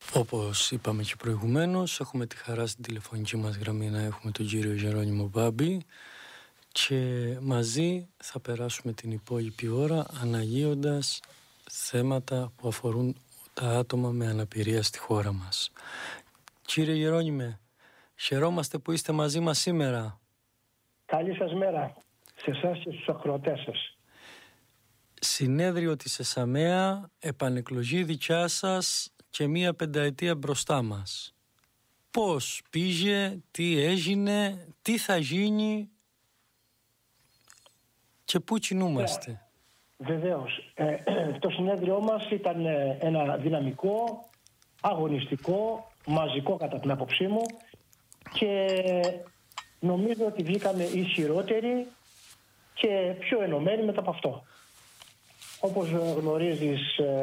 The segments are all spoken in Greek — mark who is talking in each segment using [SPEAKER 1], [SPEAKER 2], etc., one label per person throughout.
[SPEAKER 1] Όπως είπαμε και προηγουμένως, έχουμε τη χαρά στην τηλεφωνική μας γραμμή να έχουμε τον κύριο Γερόνιμο Μπάμπη και μαζί θα περάσουμε την υπόλοιπη ώρα αναγείοντας θέματα που αφορούν τα άτομα με αναπηρία στη χώρα μας. Κύριε Γερόνιμε, χαιρόμαστε που είστε μαζί μας σήμερα.
[SPEAKER 2] Καλή σας μέρα σε εσάς και στους ακροατές σας.
[SPEAKER 1] Συνέδριο της ΕΣΑΜΕΑ, επανεκλογή δικιά σας και μία πενταετία μπροστά μας. Πώς πήγε, τι έγινε, τι θα γίνει και πού κινούμαστε?
[SPEAKER 2] Βεβαίως. Το συνέδριό μας ήταν ένα δυναμικό, αγωνιστικό, μαζικό κατά την άποψή μου και νομίζω ότι βγήκαμε ισχυρότεροι και πιο ενωμένοι μετά από αυτό. Όπως γνωρίζεις,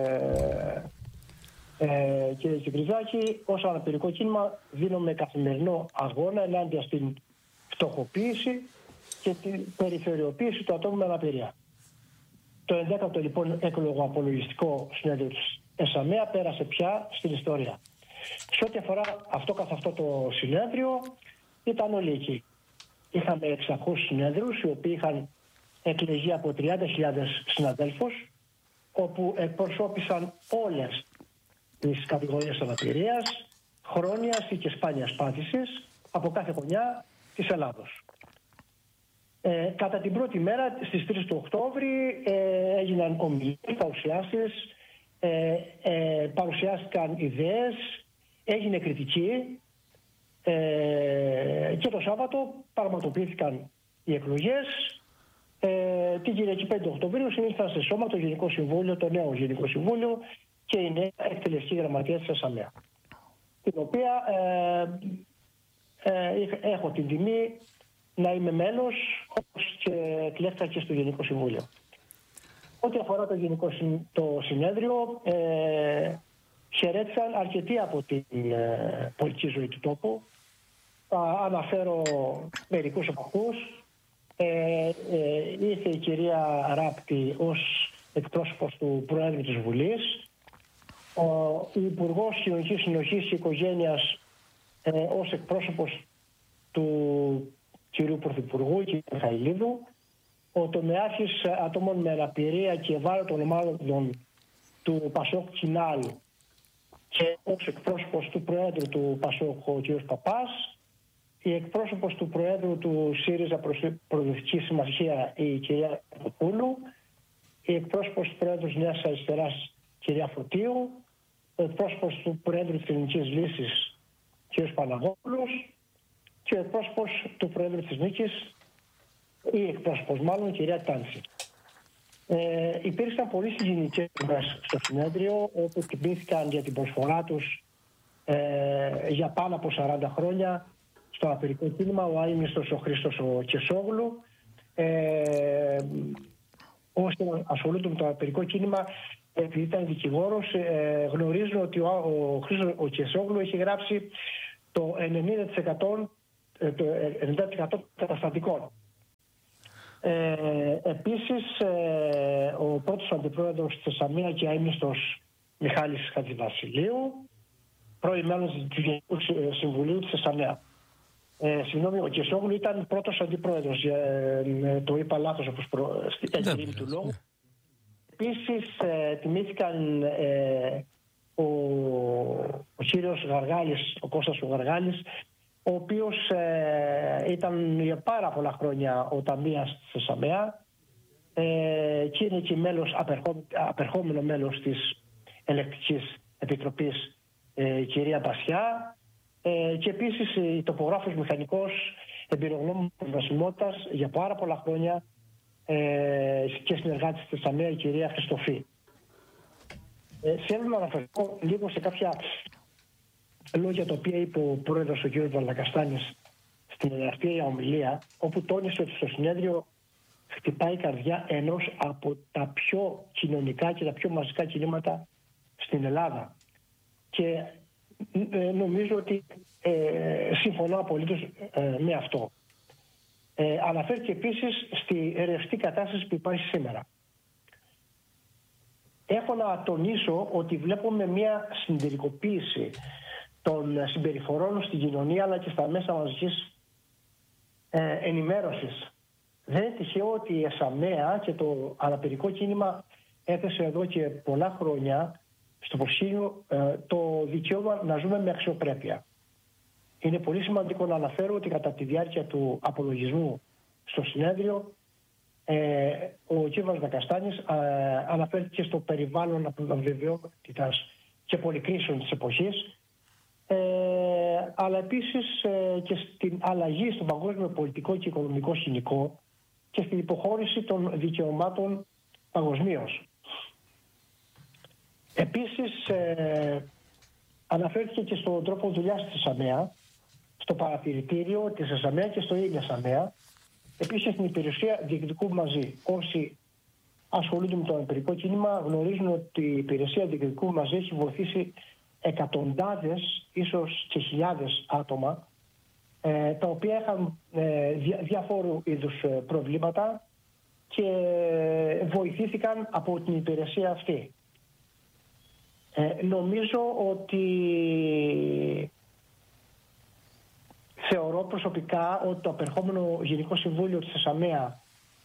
[SPEAKER 2] κύριε Κυπριζάκη, ως αναπηρικό κίνημα δίνουμε καθημερινό αγώνα ενάντια στην φτωχοποίηση και την περιφερειοποίηση του ατόμου με αναπηρία. Το 11ο λοιπόν εκλογοαπολογιστικό συνέδριο της ΕΣΑΜΕΑ πέρασε πια στην ιστορία. Σε ό,τι αφορά αυτό καθ' αυτό το συνέδριο, ήταν όλοι εκεί. Είχαμε 600 συνέδριους, οι οποίοι είχαν εκλεγεί από 30.000 συναδέλφους, όπου εκπροσώπησαν όλες τις κατηγορίες αναπηρίας, χρόνιας ή και σπάνιας πάθησης από κάθε γωνιά της Ελλάδος. Κατά την πρώτη μέρα, στις 3 του Οκτώβρη, έγιναν ομιλίες, παρουσιάσεις, παρουσιάστηκαν ιδέες, έγινε κριτική και το Σάββατο πραγματοποιήθηκαν οι εκλογές. Την Κυριακή 5 Οκτωβρίου συνήλθαν σε σώμα το Γενικό Συμβούλιο, το νέο Γενικό Συμβούλιο και η νέα εκτελεστική γραμματεία της ΕΣΑΜΕΑ, την οποία έχω την τιμή να είμαι μέλος, όπως και εκλέχθηκα και στο Γενικό Συμβούλιο. Ό,τι αφορά το συνέδριο, χαιρέτησαν αρκετοί από την πολιτική ζωή του τόπου. Θα αναφέρω μερικούς από αυτούς. Ήρθε η κυρία Ράπτη ως εκπρόσωπος του Προέδρου της Βουλής, ο Υπουργός Κοινωνικής Συνοχής και Οικογένειας ως εκπρόσωπος του κυρίου Πρωθυπουργού κ. Μιχαηλίδου, ο τομεάρχης ατόμων με αναπηρία και ευάλωτων ομάδων του Πασόκ Κινάλ και ως εκπρόσωπος του Προέδρου του Πασόκ ο κ. Παπάς, η εκπρόσωπος του Προέδρου του ΣΥΡΙΖΑ Προοδευτική Συμμαχία η κυρία Παπούλου, η εκπρόσωπος του Προέδρου της Νέας Αριστεράς κυρία Φωτίου, ο εκπρόσωπος του Προέδρου της Ελληνικής Λύσης κ. Παναγόπουλος και ο εκπρόσωπος του Προέδρου της Νίκης, ή εκπρόσωπος μάλλον, κυρία Τάνση. Υπήρξαν πολλοί συγγενικές στο συνέδριο, όπου τιμήθηκαν για την προσφορά τους για πάνω από 40 χρόνια στο αναπηρικό κίνημα ο άιμνηστος ο Χρήστος ο Κεσόγλου. Όσοι ασχολούνται με το αναπηρικό κίνημα, επειδή ήταν δικηγόρος, γνωρίζουν ότι ο Χρήστος ο Κεσόγλου έχει γράψει το 90% των καταστατικών. Επίσης, ο πρώτος αντιπρόεδρος της ΕΣΑΜΕΑ και αείμνηστος Μιχάλης Χατζηβασιλείου, πρώην μέλος του Γενικού Συμβουλίου της ΕΣΑΜΕΑ. Συγγνώμη, ο Κεσόγλου ήταν πρώτος αντιπρόεδρος, το είπα λάθος όπως στην εγγραφή του λόγου. Επίσης, τιμήθηκαν ο κύριος Γαργάλης, ο Κώστας ο Γαργάλης, ο οποίος ήταν για πάρα πολλά χρόνια ο ταμείας της ΕΣΑΜΕΑ και είναι και απερχόμενο μέλος της Ελεκτικής Επιτροπής κυρία Πασιά, και επίσης τοπογράφος μηχανικός εμπειρογνώμων προσβασιμότητας για πάρα πολλά χρόνια και συνεργάτης της ΕΣΑΜΕΑ η κυρία Χριστοφή. Θέλω να αναφερθώ λίγο σε κάποια λόγια τα οποία είπε ο πρόεδρος ο κ. Βαρδακαστάνης στην εναρκτήρια ομιλία, όπου τόνισε ότι στο συνέδριο χτυπάει η καρδιά ενός από τα πιο κοινωνικά και τα πιο μαζικά κινήματα στην Ελλάδα. Και νομίζω ότι συμφωνώ απολύτως με αυτό. Αναφέρθηκε επίσης στη ρευστή κατάσταση που υπάρχει σήμερα. έχω να τονίσω ότι βλέπουμε μια συντηρικοποίηση των συμπεριφορών στην κοινωνία αλλά και στα μέσα μαζικής ενημέρωσης. Δεν είναι τυχαίο ότι η ΕΣΑΜΕΑ και το αναπηρικό κίνημα έθεσε εδώ και πολλά χρόνια στο προσκήνιο το δικαίωμα να ζούμε με αξιοπρέπεια. Είναι πολύ σημαντικό να αναφέρω ότι κατά τη διάρκεια του απολογισμού στο συνέδριο ο κ. Δακαστάνης αναφέρθηκε στο περιβάλλον αβεβαιότητας και πολυκρίσεων της εποχής, αλλά επίσης και στην αλλαγή στο παγκόσμιο πολιτικό και οικονομικό σκηνικό και στην υποχώρηση των δικαιωμάτων παγκοσμίως. Επίσης αναφέρθηκε και στον τρόπο δουλειάς της ΕΣΑΜΕΑ, στο παρατηρητήριο της ΕΣΑΜΕΑ και στο ίδιο ΕΣΑΜΕΑ, επίσης στην υπηρεσία διεκδικού μαζί. Όσοι ασχολούνται με το αναπηρικό κίνημα γνωρίζουν ότι η υπηρεσία διεκδικού μαζί έχει βοηθήσει εκατοντάδες, ίσως και χιλιάδες άτομα, τα οποία είχαν διαφόρου είδους προβλήματα και βοηθήθηκαν από την υπηρεσία αυτή. Νομίζω ότι θεωρώ προσωπικά ότι το απερχόμενο Γενικό Συμβούλιο της ΕΣΑΜΕΑ,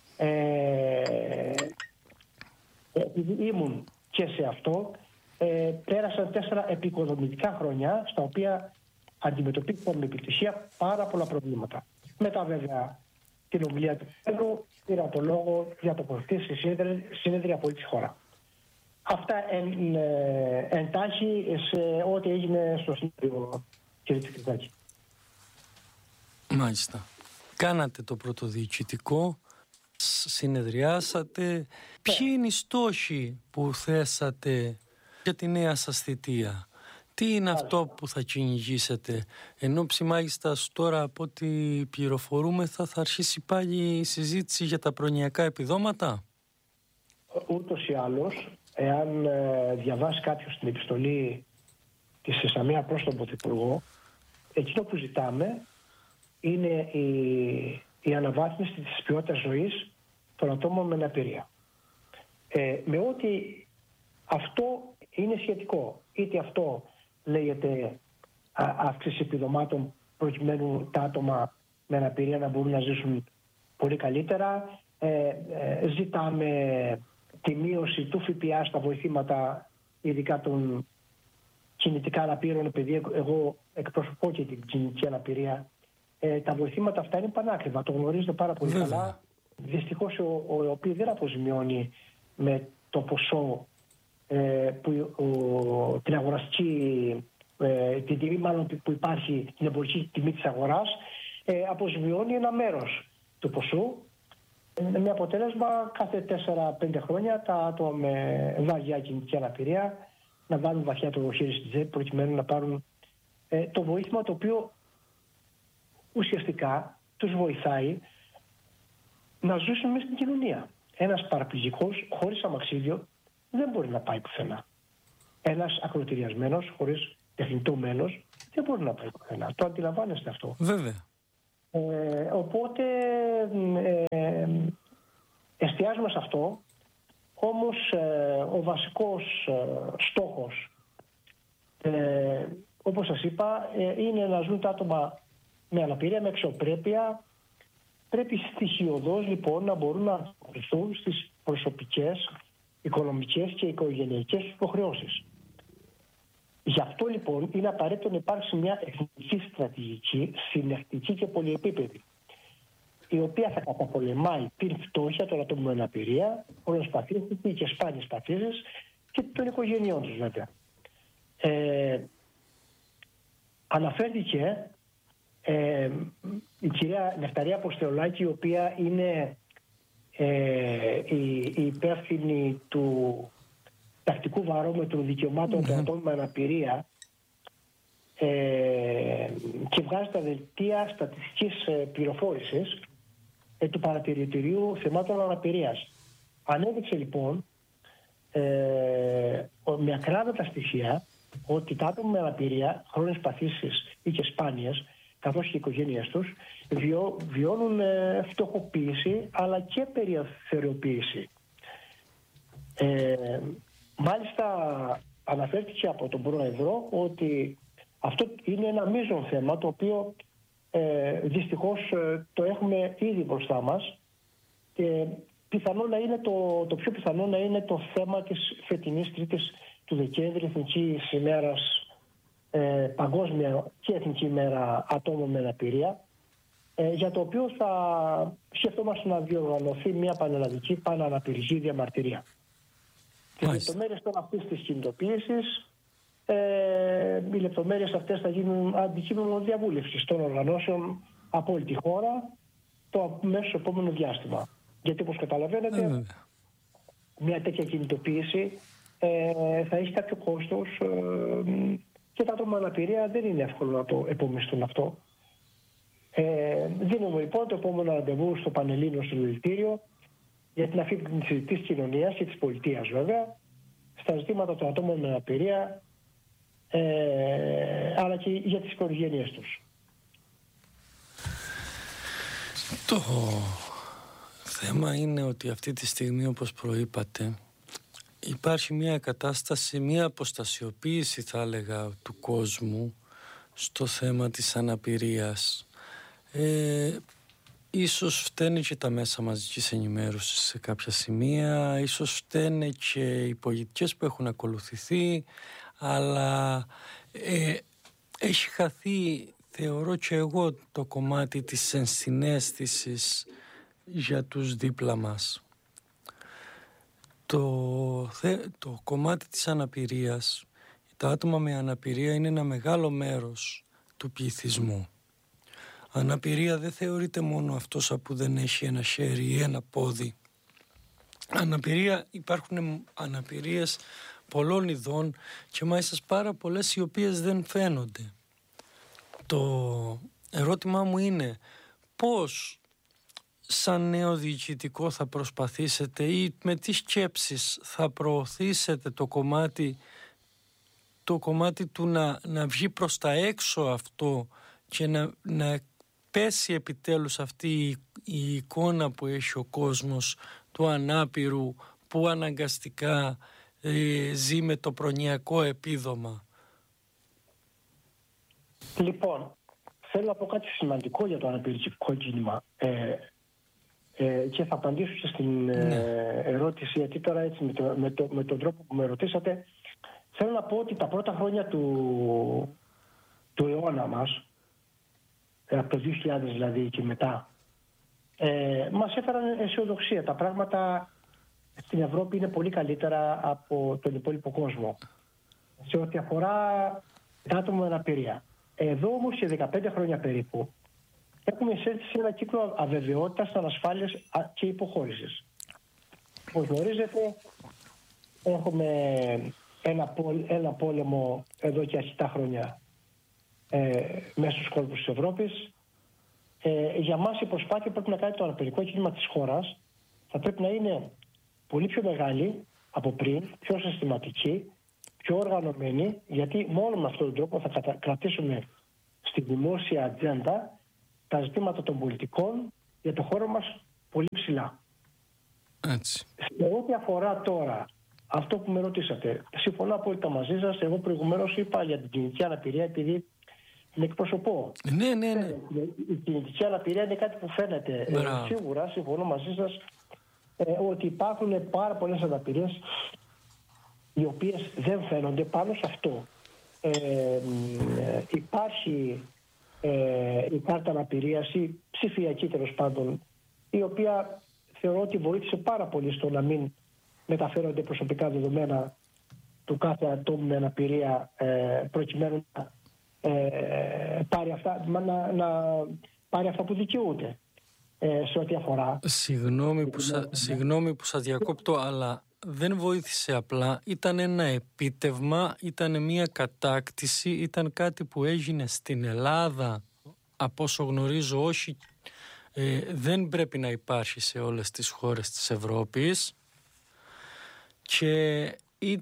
[SPEAKER 2] επειδή ήμουν και σε αυτό, πέρασαν 4 επικοδομητικά χρόνια στα οποία αντιμετωπίστηκαν με επιτυχία πάρα πολλά προβλήματα. Μετά βέβαια την ομιλία του Πρόεδρου πήρα το λόγο για τοποθετήσει στη συνέδρια από τη χώρα. Αυτά εντάχει σε ό,τι έγινε στο συνέδριο, κύριε Τσικριτάκη.
[SPEAKER 1] Μάλιστα. Κάνατε το πρωτοδιοικητικό, συνεδριάσατε. Ποιοι είναι οι στόχοι που θέσατε για τη νέα σας θητεία? Τι είναι αυτό που θα κυνηγήσετε? Ενώ μάλιστα τώρα από ό,τι πληροφορούμεθα θα αρχίσει πάλι η συζήτηση για τα προνοιακά επιδόματα.
[SPEAKER 2] Ούτως ή άλλως, εάν διαβάσει κάποιος την επιστολή της ΕΣΑΜΕΑ προς τον Πρωθυπουργό, εκείνο που ζητάμε είναι η αναβάθμιση της ποιότητας ζωής των ατόμων με αναπηρία. Με ότι αυτό είναι σχετικό, είτε αυτό λέγεται αύξηση επιδομάτων προκειμένου τα άτομα με αναπηρία να μπορούν να ζήσουν πολύ καλύτερα, ζητάμε τη μείωση του ΦΠΑ στα βοηθήματα, ειδικά των κινητικά αναπήρων, επειδή εγώ εκπροσωπώ και την κινητική αναπηρία. Τα βοηθήματα αυτά είναι πανάκριβα, το γνωρίζετε πάρα πολύ καλά. Δυστυχώς ο οποίο δεν αποζημιώνει με το ποσό την αγοραστική, την τιμή μάλλον που υπάρχει, την εμπορική τιμή της αγοράς, αποζημιώνει ένα μέρος του ποσού, με αποτέλεσμα κάθε 4-5 χρόνια τα άτομα με βαριά κινητική αναπηρία να βάλουν βαθιά το χέρι στη τσέπη προκειμένου να πάρουν το βοήθημα, το οποίο ουσιαστικά τους βοηθάει να ζήσουν μέσα στην κοινωνία. Ένας παραπληγικός χωρίς αμαξίδιο δεν μπορεί να πάει πουθενά. Ένας ακροτηριασμένος χωρίς τεχνητό μέλος δεν μπορεί να πάει πουθενά. Το αντιλαμβάνεστε αυτό?
[SPEAKER 1] Βέβαια.
[SPEAKER 2] Οπότε εστιάζουμε σε αυτό. Όμως ο βασικός στόχος, όπως σας είπα, είναι να ζουν τα άτομα με αναπηρία, με αξιοπρέπεια. Πρέπει στοιχειωδώς λοιπόν να μπορούν να ανταποκριθούν στις προσωπικές, οικονομικές και οικογενειακές υποχρεώσεις. Γι' αυτό λοιπόν είναι απαραίτητο να υπάρξει μια εθνική στρατηγική, συνεχτική και πολυεπίπεδη, η οποία θα καταπολεμάει την φτώχεια των ατόμων με αναπηρία, όλες τις παθήσεις και σπάνιες παθήσεις και των οικογενειών τους βέβαια. Αναφέρθηκε η κυρία Νεκταρία Αποστεολάκη, η οποία είναι η υπεύθυνη του τακτικού βαρόμετρου δικαιωμάτων των ατόμων με αναπηρία, και βγάζει τα δελτία στατιστικής πληροφόρησης του Παρατηρητηρίου Θεμάτων Αναπηρίας. Ανέδειξε λοιπόν με ακράδαντα στοιχεία ότι τα άτομα με αναπηρία, χρόνιες παθήσεις ή και σπάνιες, καθώς και οι οικογένειες τους, βιώνουν φτωχοποίηση αλλά και περιθωριοποίηση. Μάλιστα αναφέρθηκε από τον Πρόεδρο ότι αυτό είναι ένα μείζον θέμα το οποίο δυστυχώς το έχουμε ήδη μπροστά μας και πιθανό να είναι το πιο πιθανό να είναι το θέμα της φετινής 3ης του Δεκέμβρη, Εθνικής ημέρας, παγκόσμια και Εθνική ημέρα ατόμων με αναπηρία, για το οποίο θα σκεφτόμαστε να διοργανωθεί μια πανελλαδική παναναπηρική διαμαρτυρία. Οι λεπτομέρειες τώρα αυτής της κινητοποίησης, οι λεπτομέρειες αυτές θα γίνουν αντικείμενο διαβούλευσης των οργανώσεων από όλη τη χώρα το μέσω επόμενο διάστημα. Γιατί όπως καταλαβαίνετε, μια τέτοια κινητοποίηση θα έχει κάποιο κόστος και τα άτομα με αναπηρία δεν είναι εύκολο να το επομιστούν αυτό. Δίνουμε λοιπόν το επόμενο ραντεβού στο Πανελλήνιο Συλλογητήριο για την αφήγηση της κοινωνίας και της πολιτείας βέβαια στα ζητήματα των ατόμων με αναπηρία, αλλά και για τις οικογένειές τους.
[SPEAKER 1] Το θέμα είναι ότι αυτή τη στιγμή, όπως προείπατε, υπάρχει μια κατάσταση, μια αποστασιοποίηση θα έλεγα του κόσμου στο θέμα της αναπηρίας. Ίσως φταίνε και τα μέσα μαζικής ενημέρωσης σε κάποια σημεία, ίσως φταίνε και οι πολιτικές που έχουν ακολουθηθεί, αλλά έχει χαθεί, θεωρώ και εγώ, το κομμάτι της ενσυναίσθησης για τους δίπλα μας. Το κομμάτι της αναπηρίας, τα άτομα με αναπηρία είναι ένα μεγάλο μέρος του πληθυσμού. Αναπηρία δεν θεωρείται μόνο αυτός που δεν έχει ένα χέρι ή ένα πόδι. Υπάρχουν αναπηρίες πολλών ειδών και μάλιστα πάρα πολλές οι οποίες δεν φαίνονται. Το ερώτημά μου είναι πώς σαν νέο διοικητικό θα προσπαθήσετε ή με τι σκέψεις θα προωθήσετε το κομμάτι του να βγει προς τα έξω αυτό και να πέσει επιτέλους αυτή η εικόνα που έχει ο κόσμος του ανάπηρου που αναγκαστικά ζει με το προνοιακό επίδομα. Λοιπόν,
[SPEAKER 2] θέλω να πω κάτι σημαντικό για το αναπηρικό κίνημα και θα απαντήσω και στην ερώτηση, γιατί τώρα έτσι με τον τρόπο που με ρωτήσατε θέλω να πω ότι τα πρώτα χρόνια του αιώνα μας, από το 2000 δηλαδή και μετά, μας έφεραν αισιοδοξία. Τα πράγματα στην Ευρώπη είναι πολύ καλύτερα από τον υπόλοιπο κόσμο σε ό,τι αφορά τα άτομα με αναπηρία. Εδώ όμως σε 15 χρόνια περίπου έχουμε εισέλθει σε ένα κύκλο αβεβαιότητας, ανασφάλειας και υποχώρησης. Όπως γνωρίζετε, έχουμε ένα πόλεμο εδώ και αρκετά χρόνια μέσα στους κόλπους της Ευρώπης. Για μας η προσπάθεια πρέπει να κάνει το αναπηρικό κίνημα της χώρας θα πρέπει να είναι πολύ πιο μεγάλη από πριν, πιο συστηματική, πιο οργανωμένη, γιατί μόνο με αυτόν τον τρόπο θα κρατήσουμε στη δημόσια ατζέντα τα ζητήματα των πολιτικών για το χώρο μας πολύ ψηλά.
[SPEAKER 1] Έτσι.
[SPEAKER 2] Σε ό,τι αφορά τώρα αυτό που με ρωτήσατε, συμφωνώ απόλυτα μαζί σας. Εγώ προηγουμένως είπα για την κινητική αναπηρία επειδή την εκπροσωπώ.
[SPEAKER 1] Ναι.
[SPEAKER 2] Η κινητική αναπηρία είναι κάτι που φαίνεται. Σίγουρα συμφωνώ μαζί σας ότι υπάρχουν πάρα πολλές αναπηρίες οι οποίες δεν φαίνονται. Πάνω σε αυτό υπάρχει η κάρτα αναπηρίας ή ψηφιακή τέλος πάντων, η οποία θεωρώ ότι βοήθησε πάρα πολύ στο να μην μεταφέρονται προσωπικά δεδομένα του κάθε ατόμου με αναπηρία προκειμένου να πάρει αυτά που δικαιούται σε ό,τι αφορά.
[SPEAKER 1] Συγγνώμη που σας διακόπτω, αλλά δεν βοήθησε απλά. Ήταν ένα επίτευγμα, ήταν μια κατάκτηση, ήταν κάτι που έγινε στην Ελλάδα, από όσο γνωρίζω όχι, δεν πρέπει να υπάρχει σε όλες τις χώρες της Ευρώπης και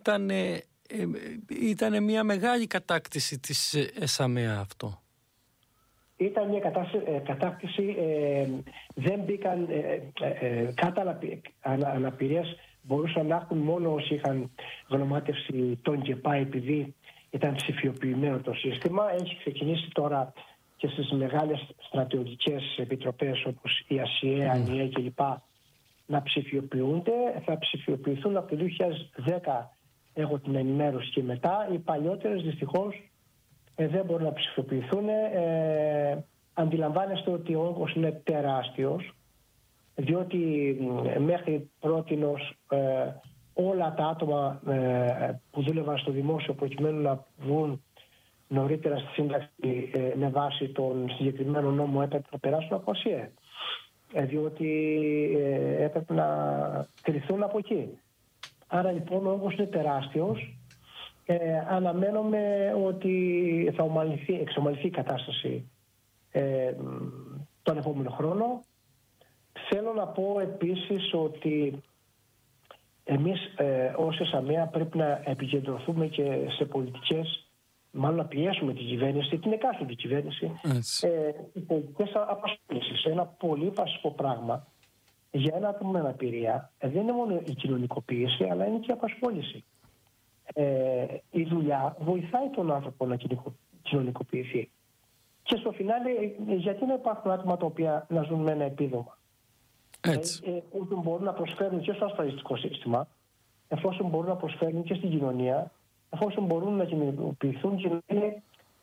[SPEAKER 1] ήταν μια μεγάλη κατάκτηση της ΕΣΑΜΕΑ αυτό.
[SPEAKER 2] Ήταν μια κατάκτηση, δεν μπήκαν κάτω αναπηρίας, μπορούσαν να έχουν μόνο όσοι είχαν γνωμάτευση των ΚΕΠΑ, επειδή ήταν ψηφιοποιημένο το σύστημα. Έχει ξεκινήσει τώρα και στις μεγάλες στρατιωτικές επιτροπές όπως η ΑΣΙΕ, ΑΝΙΕ κλπ. Να ψηφιοποιούνται. Θα ψηφιοποιηθούν από το 2010, έχω την ενημέρωση, και μετά. Οι παλιότερες δυστυχώς δεν μπορούν να ψηφιοποιηθούν. Αντιλαμβάνεστε ότι ο όγκος είναι τεράστιος, διότι μέχρι πρότινος όλα τα άτομα που δούλευαν στο δημόσιο προκειμένου να βγουν νωρίτερα στη σύνταξη με βάση τον συγκεκριμένο νόμο έπρεπε να περάσουν από ΑΣΙΕ, διότι έπρεπε να κρυθούν από εκεί. Άρα λοιπόν ο όγκος είναι τεράστιος. Αναμένουμε ότι θα εξομαλυνθεί η κατάσταση τον επόμενο χρόνο. Θέλω να πω επίσης ότι εμείς ως ΕΣΑΜΕΑ πρέπει να επικεντρωθούμε και σε πολιτικές, μάλλον να πιέσουμε την κυβέρνηση, την εκάστοτε κυβέρνηση, οι πολιτικές απασχόλησεις. Ένα πολύ βασικό πράγμα για ένα άτομο με αναπηρία δεν είναι μόνο η κοινωνικοποίηση, αλλά είναι και η απασχόληση. Η δουλειά βοηθάει τον άνθρωπο να κοινωνικοποιηθεί. Και στο φινάλε, γιατί να υπάρχουν άτομα τα οποία να ζουν με ένα επίδομα, που μπορούν να προσφέρουν και στο ασφαλιστικό σύστημα, εφόσον μπορούν να προσφέρουν και στην κοινωνία, εφόσον μπορούν να κοινωνικοποιηθούν και να είναι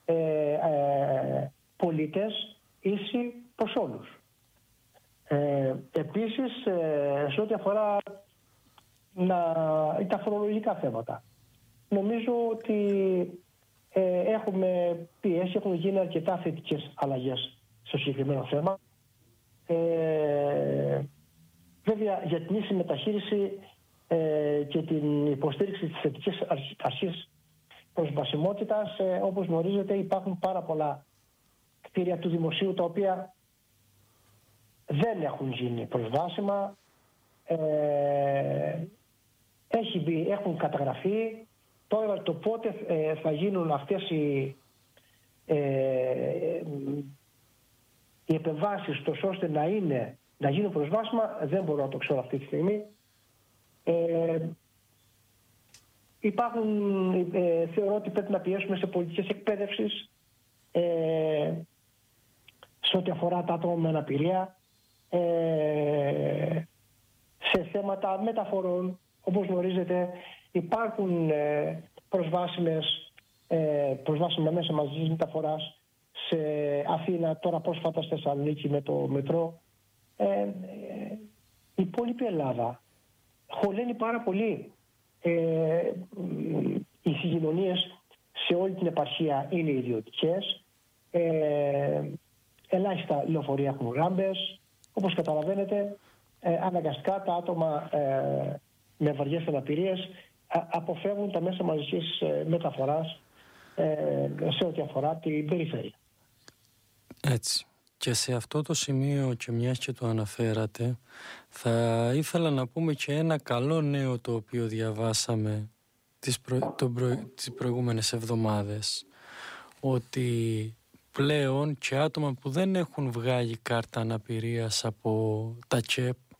[SPEAKER 2] πολίτες ίσοι προς όλους. Επίσης, σε ό,τι αφορά τα φορολογικά θέματα, νομίζω ότι έχουμε πιέσει, έχουν γίνει αρκετά θετικές αλλαγές στο συγκεκριμένο θέμα. Βέβαια, για την ίση μεταχείριση και την υποστήριξη της θετικής αρχής προσβασιμότητας, όπως γνωρίζετε, υπάρχουν πάρα πολλά κτίρια του δημοσίου τα οποία δεν έχουν γίνει προσβάσιμα, έχουν καταγραφεί. Τώρα το πότε θα γίνουν αυτές οι επεμβάσεις τόσο ώστε να γίνουν προσβάσιμα, δεν μπορώ να το ξέρω αυτή τη στιγμή. Θεωρώ ότι πρέπει να πιέσουμε σε πολιτικές εκπαίδευσης σε ό,τι αφορά τα άτομα με αναπηρία, σε θέματα μεταφορών. Όπως γνωρίζετε, υπάρχουν προσβάσιμα μέσα μαζικής μεταφοράς σε Αθήνα, τώρα πρόσφατα στη Θεσσαλονίκη με το μετρό. Η υπόλοιπη Ελλάδα χωλαίνει πάρα πολύ. Οι συγκοινωνίες σε όλη την επαρχία είναι ιδιωτικές. Ελάχιστα λεωφορεία έχουν ράμπες. Όπως καταλαβαίνετε, αναγκαστικά τα άτομα με βαριές αναπηρίες αποφεύγουν τα μέσα μαζικής μεταφοράς σε ό,τι αφορά την περιφέρεια.
[SPEAKER 1] Έτσι. Και σε αυτό το σημείο, και μιας και το αναφέρατε, θα ήθελα να πούμε και ένα καλό νέο το οποίο διαβάσαμε τις προηγούμενες εβδομάδες, ότι πλέον και άτομα που δεν έχουν βγάλει κάρτα αναπηρίας από τα ΚΕΠ